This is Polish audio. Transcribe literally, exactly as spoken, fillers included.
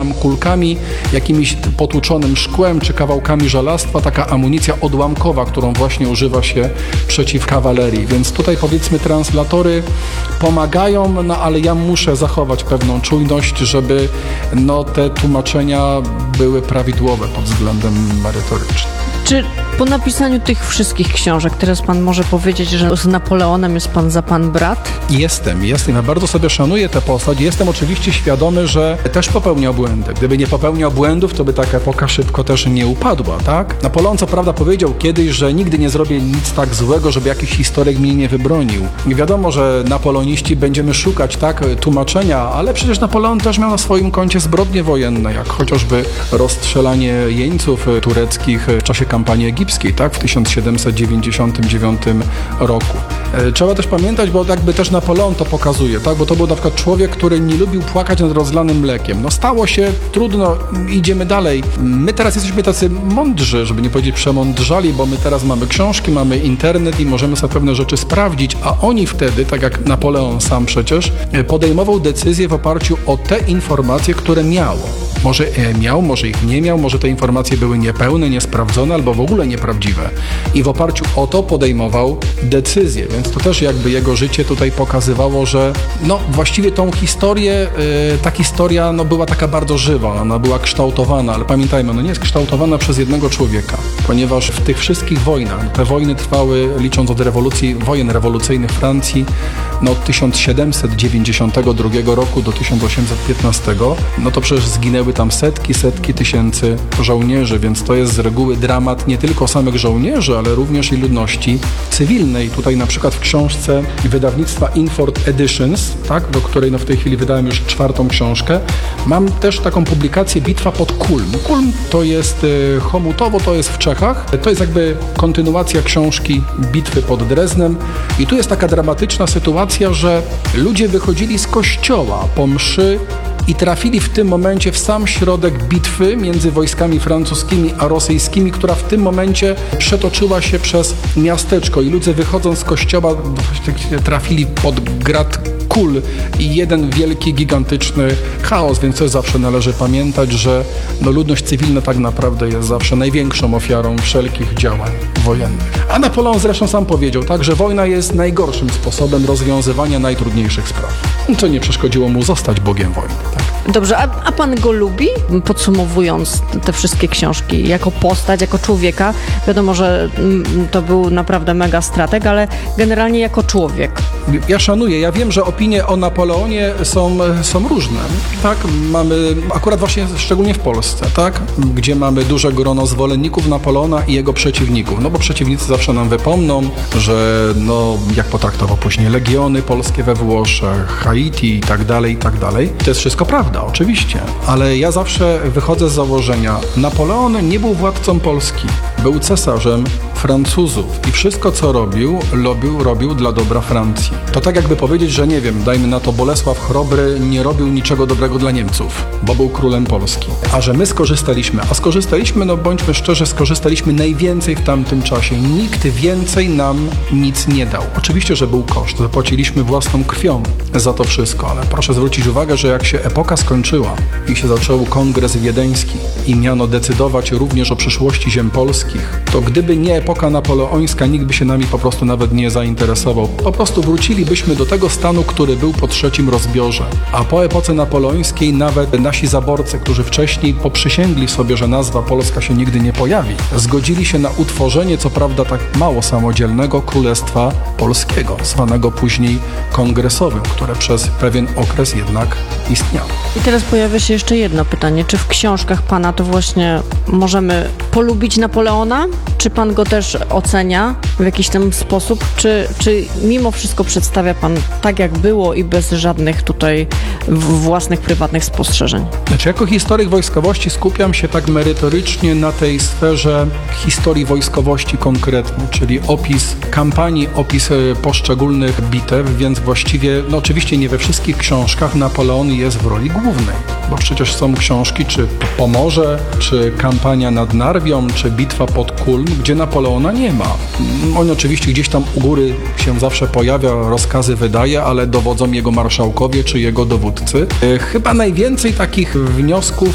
tam kulkami, jakimiś potłuczonym szkłem czy kawałkami żelastwa, taka amunicja odłamkowa, którą właśnie używa się przeciw kawalerii. Więc tutaj powiedzmy translatory pomagają, no ale ja muszę zachować pewną czujność, żeby no, te tłumaczenia były prawidłowe pod względem merytorycznym. Czy po napisaniu tych wszystkich książek teraz pan może powiedzieć, że z Napoleonem jest pan za pan brat? Jestem, jestem. Ja bardzo sobie szanuję tę postać. Jestem oczywiście świadomy, że też popełniał błędy. Gdyby nie popełniał błędów, to by taka epoka szybko też nie upadła, tak? Napoleon co prawda powiedział kiedyś, że nigdy nie zrobię nic tak złego, żeby jakiś historyk mnie nie wybronił. I wiadomo, że napoleoniści będziemy szukać, tak, tłumaczenia, ale przecież Napoleon też miał na swoim koncie zbrodnie wojenne, jak chociażby rozstrzelanie jeńców tureckich w czasie kampanii egipskiej, tak, w tysiąc siedemset dziewięćdziesiątym dziewiątym roku. Trzeba też pamiętać, bo jakby też Napoleon to pokazuje, tak, bo to był na przykład człowiek, który nie lubił płakać nad rozlanym mlekiem. No stało się, trudno, idziemy dalej. My teraz jesteśmy tacy mądrzy, żeby nie powiedzieć przemądrzali, bo my teraz mamy książki, mamy internet i możemy sobie pewne rzeczy sprawdzić, a oni wtedy, tak jak Napoleon sam przecież, podejmował decyzje w oparciu o te informacje, które miał. Może miał, może ich nie miał, może te informacje były niepełne, niesprawdzone albo w ogóle nieprawdziwe. I w oparciu o to podejmował decyzje, więc to też jakby jego życie tutaj pokazywało, że no właściwie tą historię, yy, ta historia no, była taka bardzo żywa, ona była kształtowana, ale pamiętajmy, no nie jest kształtowana przez jednego człowieka, ponieważ w tych wszystkich wojnach, te wojny trwały, licząc od rewolucji, wojen rewolucyjnych Francji, no od tysiąc siedemset dziewięćdziesiątego drugiego roku do tysiąc osiemset piętnastego, no to przecież zginęły tam setki, setki tysięcy żołnierzy, więc to jest z reguły dramat nie tylko samych żołnierzy, ale również i ludności cywilnej. Tutaj na przykład w książce wydawnictwa Inford Editions, tak, do której no w tej chwili wydałem już czwartą książkę, mam też taką publikację Bitwa pod Kulm. Kulm to jest y, Chomutowo, to jest w Czechach. To jest jakby kontynuacja książki Bitwy pod Dreznem i tu jest taka dramatyczna sytuacja, że ludzie wychodzili z kościoła po mszy i trafili w tym momencie w sam środek bitwy między wojskami francuskimi a rosyjskimi, która w tym momencie przetoczyła się przez miasteczko i ludzie wychodząc z kościoła trafili pod grad kul i jeden wielki, gigantyczny chaos, więc też zawsze należy pamiętać, że no, ludność cywilna tak naprawdę jest zawsze największą ofiarą wszelkich działań wojennych. A Napoleon zresztą sam powiedział, tak, że wojna jest najgorszym sposobem rozwiązywania najtrudniejszych spraw. Co nie przeszkodziło mu zostać bogiem wojny. Tak? Dobrze, a, a pan go lubi? Podsumowując te wszystkie książki, jako postać, jako człowieka, wiadomo, że to był naprawdę mega strateg, ale generalnie jako człowiek. Ja szanuję, ja wiem, że opinie o Napoleonie są, są różne, tak? Mamy, akurat właśnie szczególnie w Polsce, tak? Gdzie mamy duże grono zwolenników Napoleona i jego przeciwników, no bo przeciwnicy zawsze nam wypomną, że no, jak potraktował później legiony polskie we Włoszech, Haiti i tak dalej, i tak dalej. To jest wszystko prawda, oczywiście, ale ja zawsze wychodzę z założenia, Napoleon nie był władcą Polski, był cesarzem Francuzów i wszystko, co robił, robił, robił dla dobra Francji. To tak jakby powiedzieć, że nie wiem, dajmy na to Bolesław Chrobry nie robił niczego dobrego dla Niemców, bo był królem Polski. A że my skorzystaliśmy, a skorzystaliśmy, no bądźmy szczerzy, skorzystaliśmy najwięcej w tamtym czasie. Nikt więcej nam nic nie dał. Oczywiście, że był koszt, zapłaciliśmy własną krwią za to wszystko, ale proszę zwrócić uwagę, że jak się epoka skończyła i się zaczął kongres wiedeński i miano decydować również o przyszłości ziem polskich, to gdyby nie epoka napoleońska, nikt by się nami po prostu nawet nie zainteresował. Po prostu wrócilibyśmy do tego stanu, który był po trzecim rozbiorze. A po epoce napoleońskiej nawet nasi zaborcy, którzy wcześniej poprzysięgli sobie, że nazwa Polska się nigdy nie pojawi, zgodzili się na utworzenie, co prawda tak mało samodzielnego, Królestwa Polskiego, zwanego później kongresowym, które przez pewien okres jednak istniało. I teraz pojawia się jeszcze jedno pytanie. Czy w książkach pana to właśnie możemy polubić Napoleona? Czy pan go też ocenia w jakiś tam sposób? Czy, czy mimo wszystko przedstawia pan tak, jak było i bez żadnych tutaj własnych, prywatnych spostrzeżeń? Znaczy, jako historyk wojskowości skupiam się tak merytorycznie na tej sferze historii wojskowości konkretnej, czyli opis kampanii, opis poszczególnych bitew, więc właściwie, no oczywiście nie we wszystkich książkach Napoleon jest w roli głównej, bo przecież są książki, czy Pomorze, czy kampania nad Narwią, czy bitwa pod Kulm, gdzie Napoleona nie ma. On oczywiście gdzieś tam u góry się zawsze pojawia, rozkazy wydaje, ale dowodzą jego marszałkowie czy jego dowódcy. Chyba najwięcej takich wniosków